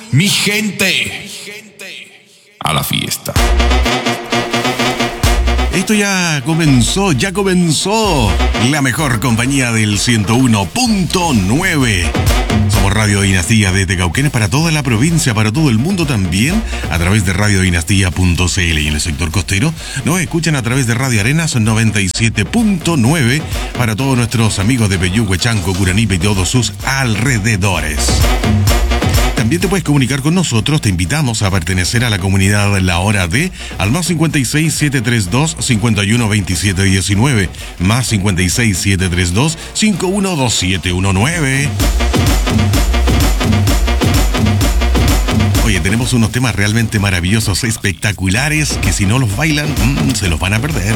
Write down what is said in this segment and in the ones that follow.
Mi gente, a la fiesta. Esto ya comenzó. La mejor compañía del 101.9. Somos Radio Dinastía desde Cauquenes para toda la provincia, para todo el mundo también, a través de radiodinastía.cl. Y en el sector costero nos escuchan a través de Radio Arenas 97.9 para todos nuestros amigos de Peyúgue, Chanco, Curanipe y todos sus alrededores. También te puedes comunicar con nosotros, te invitamos a pertenecer a la comunidad La Hora de al más 56 732 51 27 19, más 56 732 512719. Oye, tenemos unos temas realmente maravillosos, espectaculares, que si no los bailan, se los van a perder.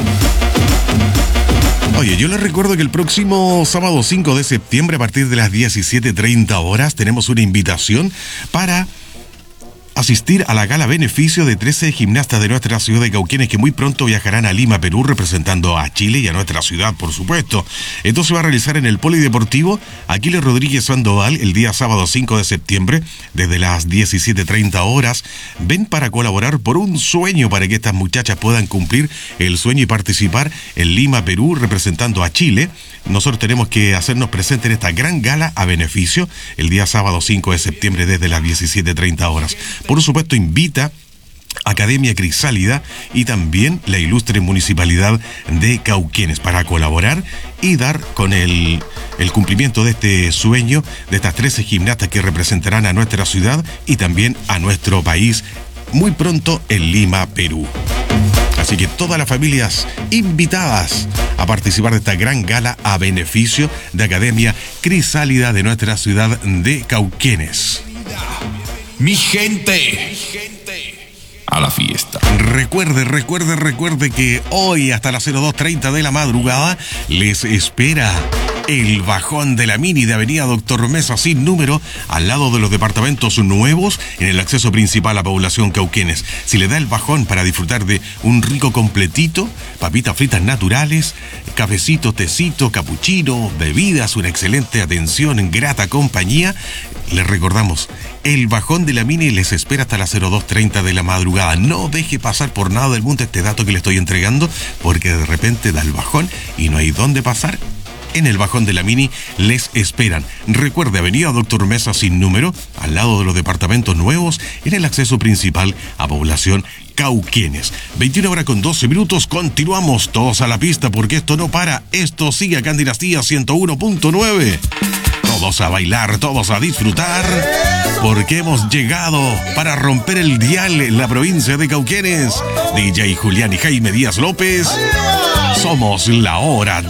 Oye, yo les recuerdo que el próximo sábado 5 de septiembre, a partir de las 17:30 horas, tenemos una invitación para asistir a la gala beneficio de 13 gimnastas de nuestra ciudad de Cauquenes que muy pronto viajarán a Lima, Perú, representando a Chile y a nuestra ciudad, por supuesto. Esto se va a realizar en el Polideportivo Aquiles Rodríguez Sandoval el día sábado 5 de septiembre, desde las 17:30 horas. Ven para colaborar por un sueño, para que estas muchachas puedan cumplir el sueño y participar en Lima, Perú, representando a Chile. Nosotros tenemos que hacernos presentes en esta gran gala a beneficio el día sábado 5 de septiembre desde las 17:30 horas. Por supuesto, invita Academia Crisálida y también la ilustre Municipalidad de Cauquenes para colaborar y dar con el cumplimiento de este sueño de estas 13 gimnastas que representarán a nuestra ciudad y también a nuestro país muy pronto en Lima, Perú. Así que todas las familias invitadas a participar de esta gran gala a beneficio de Academia Crisálida de nuestra ciudad de Cauquenes. Mi gente, a la fiesta. Recuerde que hoy hasta las 02:30 de la madrugada les espera el bajón de la Mini de Avenida Doctor Mesa sin número, al lado de los departamentos nuevos, en el acceso principal a población Cauquenes. Si le da el bajón para disfrutar de un rico completito, papitas fritas naturales, cafecito, tecito, capuchino, bebidas, una excelente atención, grata compañía, les recordamos, el bajón de la Mini les espera hasta las 02:30 de la madrugada. No deje pasar por nada del mundo este dato que le estoy entregando, porque de repente da el bajón y no hay dónde pasar. En el bajón de la Mini les esperan. Recuerde, Avenida Doctor Mesa sin número, al lado de los departamentos nuevos, en el acceso principal a población Cauquenes. 21:12. Continuamos todos a la pista, porque esto no para. Esto sigue acá en Dinastía 101.9. Todos a bailar, todos a disfrutar, porque hemos llegado para romper el dial en la provincia de Cauquenes. DJ Julián y Jaime Díaz López. Somos La Hora